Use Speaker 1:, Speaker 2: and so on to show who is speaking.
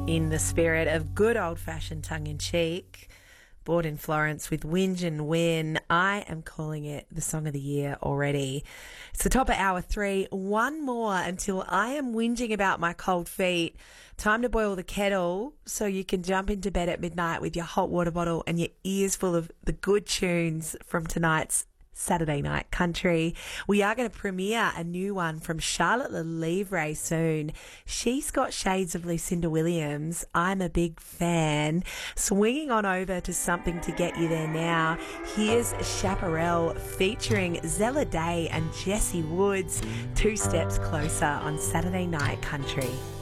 Speaker 1: In the spirit of good old-fashioned tongue-in-cheek, Bored in Florence with Whinge and Win, I am calling it the Song of the Year already. It's the top of hour 3. One more until I am whinging about my cold feet. Time to boil the kettle so you can jump into bed at midnight with your hot water bottle and your ears full of the good tunes from tonight's Saturday Night Country. We are going to premiere a new one from Charlotte Lelivre soon. She's got shades of Lucinda Williams. I'm a big fan. Swinging on over to something to get you there now. Here's Chaparral featuring Zella Day and Jesse Woods. 2 steps closer on Saturday Night Country.